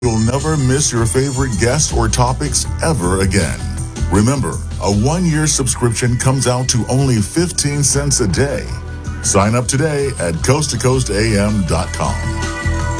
You'll never miss your favorite guests or topics ever again. Remember, a 1-year subscription comes out to only 15 cents a day. Sign up today at coasttocoastam.com.